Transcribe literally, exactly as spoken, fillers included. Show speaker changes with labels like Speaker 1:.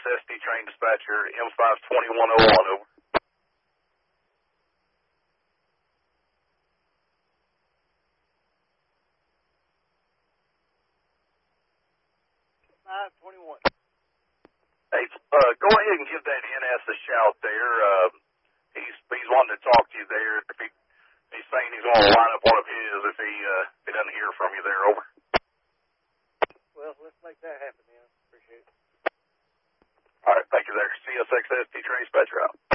Speaker 1: S D train dispatcher, M five twenty-one oh one, over.
Speaker 2: five twenty-one.
Speaker 1: Hey, uh, go ahead and give that N S a shout there. Uh, he's he's wanting to talk to you there. If he, he's saying he's going to line up one of his if he, uh, if he doesn't hear from you there, over.
Speaker 2: Well, let's make that happen, man. Appreciate it.
Speaker 1: All right, thank you there. C S X S D train dispatcher out.